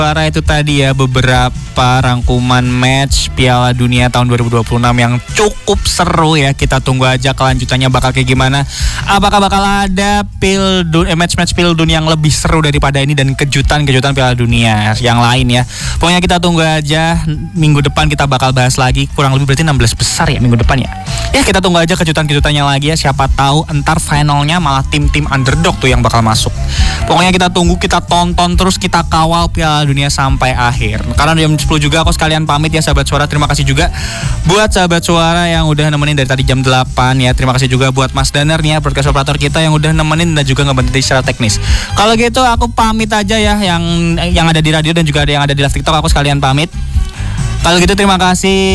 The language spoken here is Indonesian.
Para itu tadi ya beberapa rangkuman match Piala Dunia tahun 2026 yang cukup seru ya. Kita tunggu aja kelanjutannya bakal kayak gimana. Apakah bakal ada match-match Piala Dunia yang lebih seru daripada ini dan kejutan-kejutan Piala Dunia yang lain ya. Pokoknya kita tunggu aja. Minggu depan kita bakal bahas lagi. Kurang lebih berarti 16 besar ya minggu depan ya. Ya kita tunggu aja kejutan-kejutannya lagi ya. Siapa tahu entar finalnya malah tim-tim underdog tuh yang bakal masuk. Pokoknya kita tunggu, kita tonton terus, kita kawal Piala Dunia sampai akhir. Karena jam 10 juga aku sekalian pamit ya sahabat suara. Terima kasih juga buat sahabat suara yang udah nemenin dari tadi jam 8 ya. Terima kasih juga buat Mas Daner nih ya, broadcast operator kita yang udah nemenin dan juga ngebantu secara teknis. Kalau gitu aku pamit aja ya, yang ada di radio dan juga ada yang ada di live TikTok, aku sekalian pamit. Kalau gitu terima kasih.